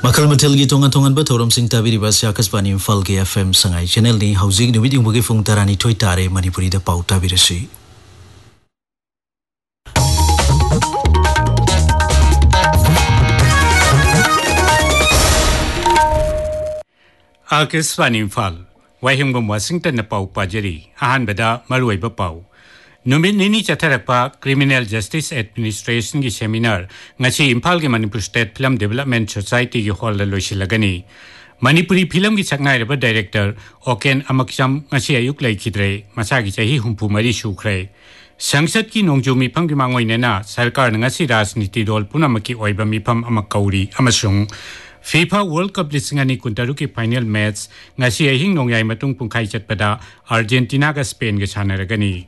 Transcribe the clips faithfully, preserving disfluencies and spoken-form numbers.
Makal Matilgi tongan-tongan ba thoram sing tabiri ba Akashvani Imphal ke F M sangai channel ni hauzik numit yung bagi fung tarani thoi tare Manipuri da pau tabirasi. Akashvani Imphal wahing bam Washington na pau pajari ahan bada maluai ba pau. Numit nini chatharakpa Criminal Justice Administration ki seminar ngachi Imphal ke Manipur State Film Development Society ki hall la loisilagani. Manipuri film ki saknai ba director Oken Amakcham ngachi ayuk lai khidre masa ki chahi humpu mari sukre. Sangsad ki nongju mifam ki mangoi nena sarkar ngachi rajniti dol punamaki oiba mifam amakauri amasung FIFA World Cup lisingani kuntaru ki final match ngachi ahing nongyai matung pungkai chatpada Argentina ka Spain ke sanaragani.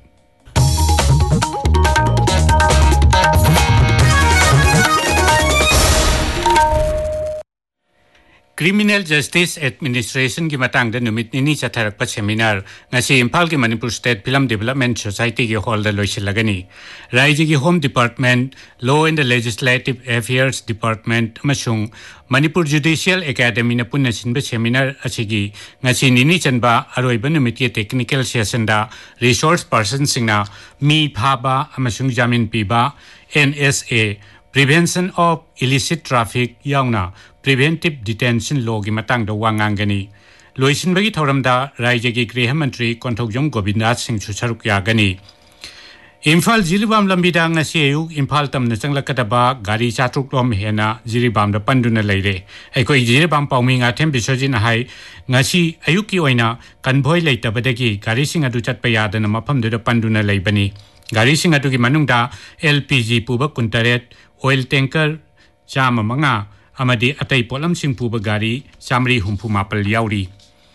Criminal Justice Administration ki matang da numit nini chatharak pa seminar ngasi Imphal ki Manipur State Film Development Society ki hall da loisilagani. Raiji ki Home Department, Law and Legislative Affairs Department amasung Manipur Judicial Academy na punna sinba seminar asigi ngasi nini chanba aroiba numit ki technical session da resource person singna mi phaba amasung jamin piba N S A Prevention of Illicit Traffic yauna Preventive Detention Law ki matang da wangangani. Loisin bagi thoram da Raija ki Griha Mantri Konthokjom Gobindath Singh Susaruk yagani. Imphal Jiribam lambida ngasi ayu Imphal tam na changlakadaba gari chatruk lom hena Jiribam da panduna leire. Aikoi Jiribam paumi nga them bisojin hai ngasi ayu ki oina kanbhoi leitabadagi gari sing adu chatpa yadana mafam da panduna leibani. Gari sing adu ki manungda L P G puba kuntaret oil tanker chama manga amadi atai polam sing puba gari samri humpu mapal yauri.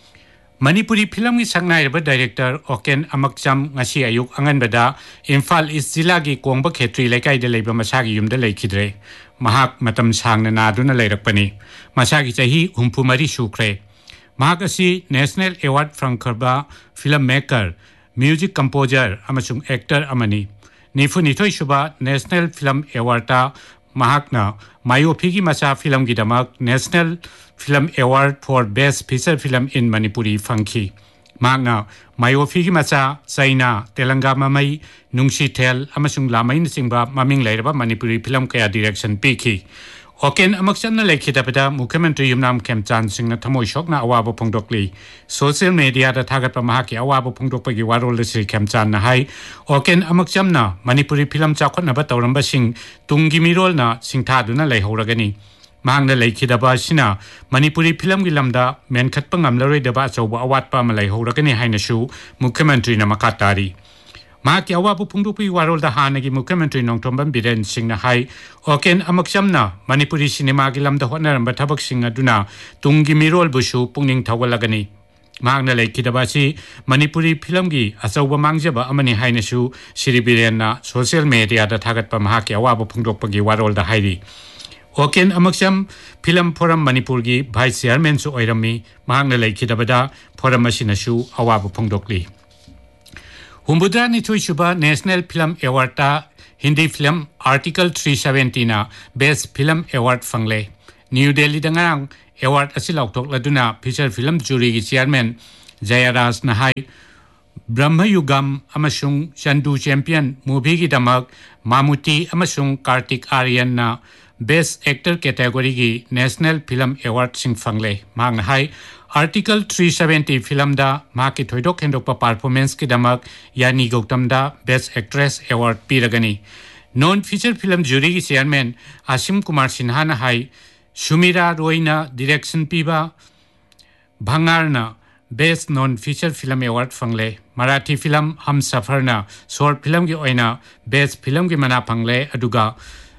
Manipuri film ki sangnai ba director Oken Amakcham ngasi ayuk angan bada Imphal East Zilla ki Kongba Khetri lekai da leiba masagi yumda leikidre. Mahak matam sangna naduna leirakpani. Masagi chahi humpu mari sukre. Mahak asi National Award Frankharba filmmaker, music composer amasung actor amani. Nifu nithoi shuba National Film Award ta Mahakna Mayopigi Masa Film Gidamak National Film Award for Best Feature Film in Manipuri Funky. Magna Mayopigi Masa Saina Telangama Mai Nungshi Tel Amasung Lamain Singba Maming Lairaba Manipuri Film Kaya Direction Piki. Oken Amakcham na lekhidapeda Mukhyamantri Yumnam Khemchand Singh na thamoi shokna awaba phongdokli. Social media da thagatpa mahaki awaba phongdokpagi warol da Sri Khemchand na hai Oken Amakcham na Manipuri film chakhotnaba tawramba sing tunggi mirol na singthaduna leihoragani. Mahangna lekhidaba sina Manipuri film gi lamda menkhatpa ngamlaroi daba achauba awatpa ma leihoragani hainasu Mukhyamantri na makatari. Mahaki awabu phungdupi warol da hanagi Mukhyamantri Nongthombam Biren Singh na hai Oken Amakcham na Manipuri cinema gi lamda hotnaramba thabak sing aduna tunggi mirol busu pungning thawalagani. Mahakna lekhidaba si Manipuri film gi achauba mangjaba amani hainasu Sri Biren na social media da thagatpa mahaki awabu phungdokpagi warol da hairi. Oken Amakcham Film Forum Manipur gi Vice Chairman su oirami mahakna lekhidabada forum asinasu awabu phungdokli. Humbudra Nithoi Shuba National Film Award ta Hindi Film Article three seventy na Best Film Award fangle. New Delhi dangang award asilautok laduna feature film jury ki chairman Jayaraj Nahai Brahma Yugam amasung Chandu Champion movie ki damak Mamuti amasung Kartik Aryan na Best Actor category ki National Film Award sing fangle. Mang hai Article three seventy film da maki thoidok hendokpa performance ki damak Yani Gautam da Best Actress Award piragani. Non feature film jury ki chairman Asim Kumar Sinha na hai Shumira Roy na direction piba Bhangar na Best Non Feature Film Award fangle. Marathi film Humsafar na short film ki oina Best Film ki mana fangle aduga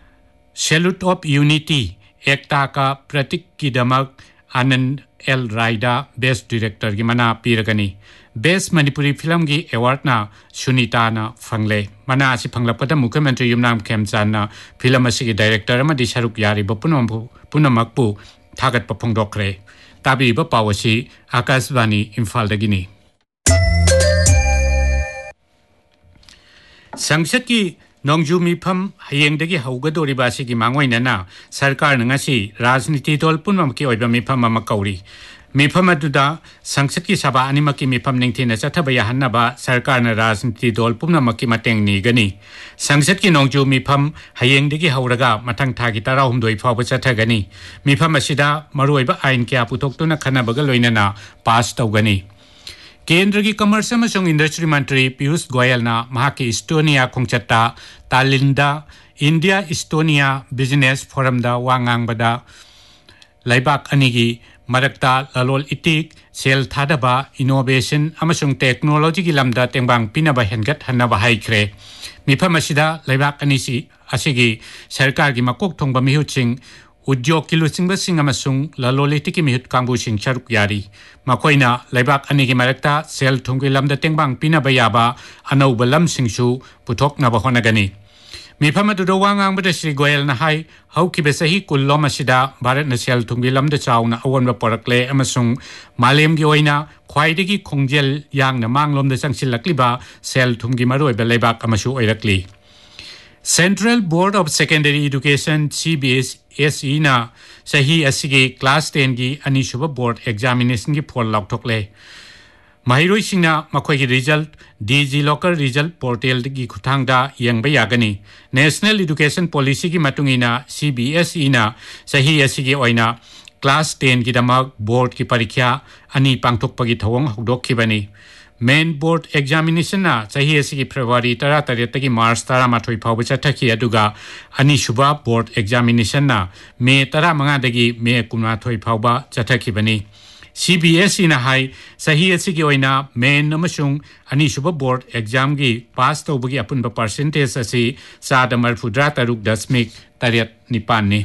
Salute of Unity Ekta ka Pratik ki damak Anand L. Raida Best Director ki mana piragani. Best Manipuri Film ki award na Sunita na fangle. Mana asi phanglapada Mukhyamantri Yumnam Khemchand na film asigi director amadi saruk yari ba punampu punamakpu thagatpa phongdokre. Tabi ba pawasi Akashvani Imphal dagini. Sangsad ki नोंजू मिफम हयेंदगी हौगदोरिबा सिगी मांगोइनना सरकार नंगासी राजनीति दल पुनमकी ओइबा मिफम अमा कौरी मिफम अदुदा संसद की सभा अनिमकी मिफम निंगथिना चथबा याहन्नबा सरकार न राजनीति दल पुनमकी मतेंग निगनी संसद की नोंजू मिफम हयेंदगी हौरगा मथंग थागी तराहुमदोइ फावबा चथगनी मिफम असिदा मरुइबा आइन क्या पुथोक्तुना खनाबगा लोइनना पास तौगनी केंद्र की कमर्स अमसुंग इंडस्ट्री मंत्री पीयूष गोयल ना महाकी Estonia खोंगचता तालिंदा India Estonia business forum दा वांगांगबदा लाइबाक अनिगी मरक्ता ललोल इटिक सेल थादबा इनोवेशन अमसुंग टेक्नोलॉजी की लमदा तेंबांग पिनबा हेनगत हन्नबा हाइख्रे मिफम असिदा लाइबाक अनिसी असिगी सरकार की मकोक थोंबा मिहुचिंग उद्योग की लुचिंग सिंह अमसुंग ललोलिटी की मिहुत कांगबू सिंह चरुक यारी मकोइना लाइबाक अनी की मरक्ता cell थुंगी lambda तेंबांग पिनबा याबा अनौबा lump सिंहसु पुथोकनबा होनगनी मिफम अदुदो वांगांगबदा Shri Goyal ना हाई हौकिबे सही कुल्लोम असिदा भारत न cell थुंगी lambda Chowna अवनबा पोरकले अमसुंग मालेमगी ओइना ख्वाइदगी खोंजेल यांगना मांगलोमदा चंगसिलक्लिबा cell थुंगी मरुइबा लाइबाक अमसु ओइरक्ली central board of secondary education C B S E ना सही असिगे क्लास टेन की अनिशुब बोर्ड एग्जामिनेशन की फोल लौटोकले महिरोई सिंगना मखोई की result DG local result portal की खुथांगदा यंगबा यागनी नेशनल एजुकेशन पॉलिसी की मतुंगिना C B S E ना सही असिगे ओइना क्लास टेन की दमक बोर्ड की परीक्षा अनि पांगथोकपगी थवंग हौदोखिबनी मेन बोर्ड एग्जामिनेशन ना सही असिगी फरवरी तरा तरेतगी मार्च तरा माथोई फावबा चथखि अदुगा अनिशुबा बोर्ड एग्जामिनेशन ना मे तरा मंगादगी मे कुमाथोई फावबा चथखिबनी C B S E ना हाई सही असिगी ओइना मेन अमसुंग अनिशुबा बोर्ड एग्जाम की पास तौबगी अपुनबा परसेंटेज असि सादा मरफुद्रा तरुक दशमिक तरेत निपान ने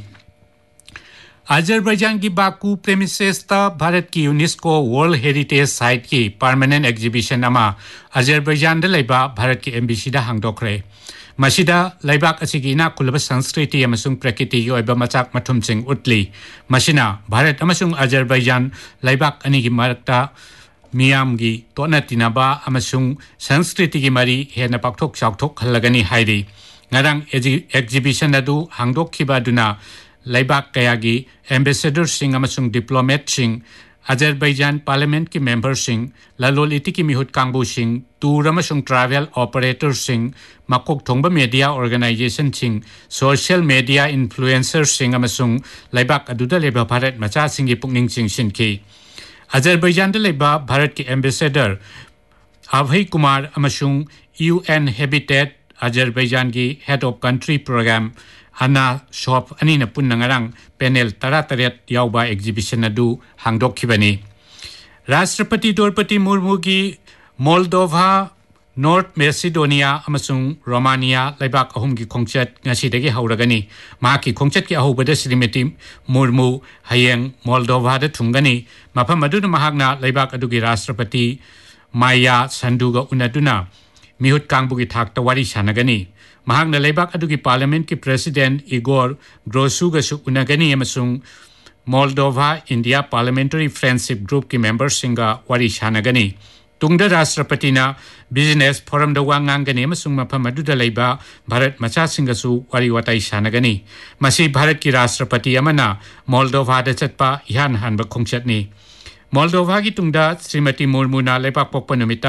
अजरबैजान की बाकू प्रेमिसेस ता भारत की यूनेस्को वर्ल्ड हेरिटेज साइट की परमानेंट एग्जिबिशन अमा अजरबैजान दा लैबा भारत की एम्बेसी दा हांगदोखरे मसिदा लैबाक असिगी इना खुलबा संस्कृति अमसुंग प्रकृति की ओइबा मचाक मथुमसिंग उतली मसिना भारत अमसुंग अजरबैजान लैबाक अनि की मरक्ता मियाम की तोना तिनाबा अमसुंग संस्कृति की मरी हेना पाक्थोक चाक्थोक हल्लगनी हाइरी ngarang exhibition adu hangdokhiba duna laibak kayagi ambassador sing amasung diplomat sing Azerbaijan parliament ki member sing laloliti ki mihut kangbu sing tour amasung travel operator sing makok thongba media organization sing social media influencer sing amasung laibak aduda leba bharat macha sing gi pungning sing sinki Azerbaijan de leba bharat ki ambassador Abhay Kumar amasung U N Habitat Azerbaijan ki head of country program Anna shop ani na pun nangarang panel tara taret yauba exhibition adu hangdok khibani Rashtrapati Draupadi Murmu ki Moldova North Macedonia amasung Romania laibak ahum ki khongchat ngasi dagi hauragani ma ki khongchat ki ahubada Srimati Murmu hayeng Moldova da thungani mafam adu mahagna laibak adu ki Rashtrapati Maya Sanduga unaduna mihut kangbu ki thak tawari sanagani mahagna laibak adu ki parliament ki president Igor Grosuga su unagani amasung Moldova India Parliamentary Friendship Group ki member singa wari sanagani tungda Rashtrapati na business forum da wangangani amasung mafam adu da laiba Bharat macha singa su wari watai sanagani masi Bharat ki Rashtrapati amana Moldova da chatpa ihan hanba khongchat ni Moldova ki tungda Srimati Murmu na laipak pokpa numita